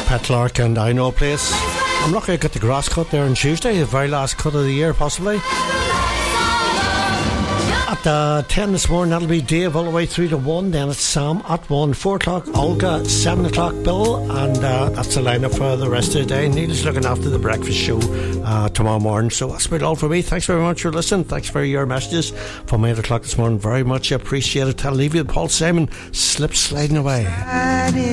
Pat Clark and I Know a Place. I'm lucky I got the grass cut there on Tuesday, the very last cut of the year possibly. At 10 this morning, that'll be Dave all the way through to 1. Then it's Sam at 1. 4 o'clock, Olga. 7 o'clock, Bill. And that's the lineup for the rest of the day. Neil's looking after the breakfast show tomorrow morning. So that's about all for me. Thanks very much for listening. Thanks for your messages from 8 o'clock this morning. Very much appreciated. I'll leave you with Paul Simon. Slip sliding away.